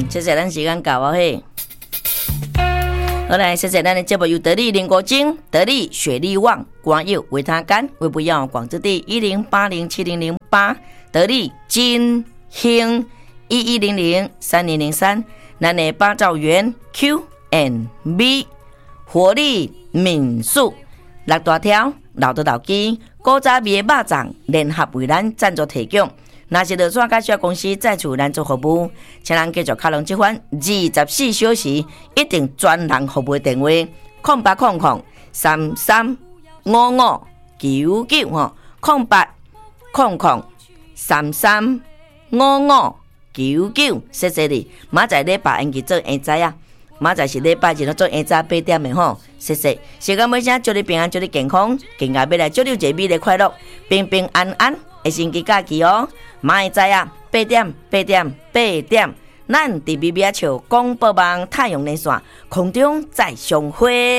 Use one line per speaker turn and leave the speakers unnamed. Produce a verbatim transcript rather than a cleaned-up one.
嗯，谢谢，咱时间到啊嘿。好来，谢谢咱的节目由得力林国精、得力雪力旺、光佑维他干、微不要广之地一零八零七零零八、得力金兴一一零零三零零三、咱的八兆元 Q and B、活力民宿、六大条、老的老鸡、古早味的肉粽联合为咱赞助提供。若是落线甲小公司再次咱做服务，请咱继续卡拢这款二十四小时一定专人服务的电话：空八空空三三五五九九吼，空八空空三三五五九九。谢谢你，明仔礼拜应去做下仔啊，明仔是礼拜日做下仔八点的吼。谢谢，时间尾声，祝你平安，祝你健康，更加要来祝你一个美丽快乐，平平安安。下星期假期哦，明仔载啊，八点八点八點，咱伫 B B 啊笑廣播網太陽連線空中再相會。